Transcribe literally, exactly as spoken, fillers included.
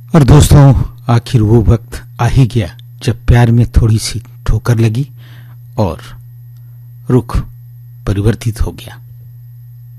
और दोस्तों, आखिर वो वक्त आ ही गया जब प्यार में थोड़ी सी ठोकर लगी और रुख परिवर्तित हो गया।